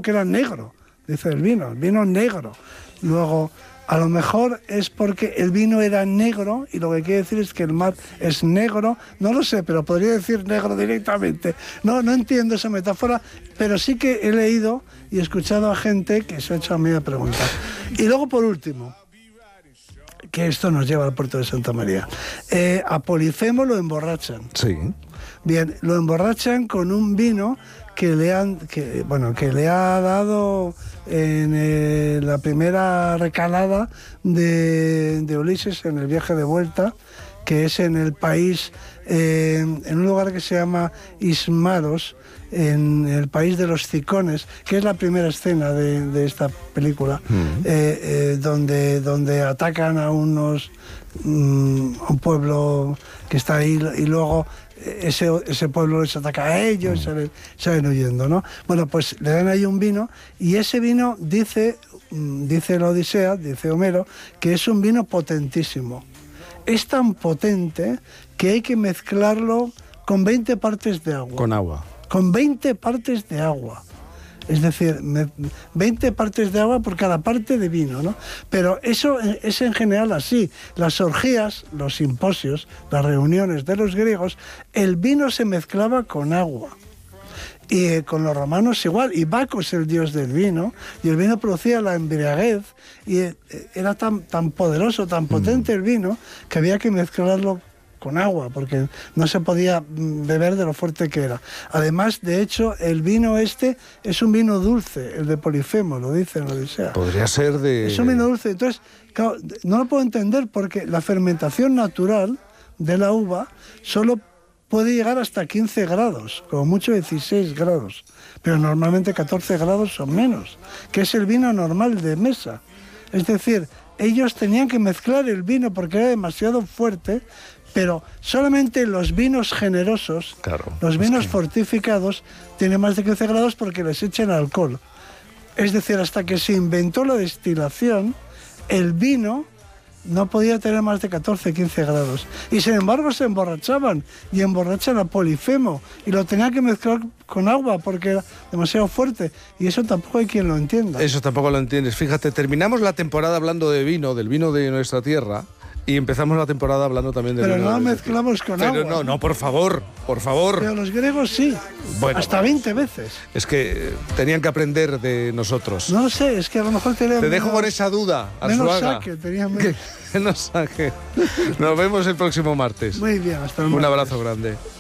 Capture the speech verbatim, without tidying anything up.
porque era negro, dice el vino, el vino negro. Luego, a lo mejor es porque el vino era negro y lo que quiere decir es que el mar es negro. No lo sé, pero podría decir negro directamente. No, no entiendo esa metáfora, pero sí que he leído y escuchado a gente que se ha hecho a mí a preguntar. Y luego, por último, que esto nos lleva al puerto de Santa María. Eh, a Polifemo lo emborrachan. Sí. Bien, lo emborrachan con un vino que le han, que, bueno, que le ha dado en eh, la primera recalada de, de Ulises en el viaje de vuelta, que es en el país, eh, en un lugar que se llama Ismaros, en el país de los Cicones, que es la primera escena de, de esta película, mm. eh, eh, donde, donde atacan a unos um, un pueblo que está ahí y luego ese, ese pueblo les ataca a ellos, mm. salen, salen huyendo, ¿no? Bueno, pues le dan ahí un vino y ese vino dice, dice la Odisea, dice Homero, que es un vino potentísimo. Es tan potente que hay que mezclarlo con veinte partes de agua. Con agua. Con veinte partes de agua. Es decir, veinte partes de agua por cada parte de vino, ¿no? Pero eso es en general así. Las orgías, los simposios, las reuniones de los griegos, el vino se mezclaba con agua. Y eh, con los romanos igual, y Baco es el dios del vino, y el vino producía la embriaguez, y eh, era tan, tan poderoso, tan potente el vino, que había que mezclarlo con agua, porque no se podía beber de lo fuerte que era. Además, de hecho, el vino este es un vino dulce, el de Polifemo, lo dice en la Odisea. Podría ser de... Es un vino dulce, entonces, claro, no lo puedo entender porque la fermentación natural de la uva solo puede llegar hasta quince grados, como mucho dieciséis grados, pero normalmente catorce grados o menos, que es el vino normal de mesa. Es decir, ellos tenían que mezclar el vino porque era demasiado fuerte, pero solamente los vinos generosos, claro, los vinos que... fortificados, tienen más de quince grados porque les echan alcohol. Es decir, hasta que se inventó la destilación, el vino no podía tener más de catorce, quince grados. Y sin embargo se emborrachaban, y emborrachan a Polifemo, y lo tenían que mezclar con agua porque era demasiado fuerte. Y eso tampoco hay quien lo entienda. Eso tampoco lo entiendes. Fíjate, terminamos la temporada hablando de vino, del vino de nuestra tierra, y empezamos la temporada hablando también de Pero vino. no de... mezclamos con Pero agua. no, no, por favor, por favor. Pero los griegos sí, bueno, hasta veinte veces. Es que tenían que aprender de nosotros. No sé, es que a lo mejor tenían... Te dejo con esa duda, menos Arzuaga. saque, tenían menos... Menos saque. Nos vemos el próximo martes. Muy bien, hasta el martes. Un abrazo grande.